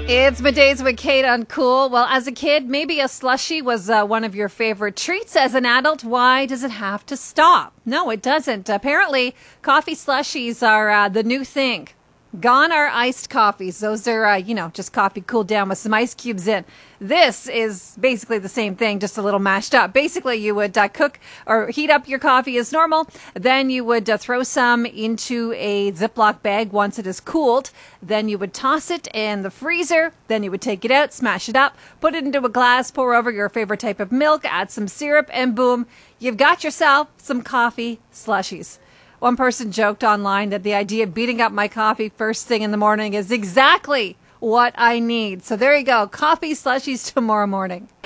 It's Middays with Kate on Cool. Well, as a kid, maybe a slushie was one of your favorite treats. As an adult, why does it have to stop? No, it doesn't. Apparently, coffee slushies are the new thing. Gone are iced coffees. Those are, just coffee cooled down with some ice cubes in. This is basically the same thing, just a little mashed up. Basically, you would cook or heat up your coffee as normal. Then you would throw some into a Ziploc bag once it is cooled. Then you would toss it in the freezer. Then you would take it out, smash it up, put it into a glass, pour over your favorite type of milk, add some syrup, and boom, you've got yourself some coffee slushies. One person joked online that the idea of beating up my coffee first thing in the morning is exactly what I need. So there you go. Coffee slushies tomorrow morning.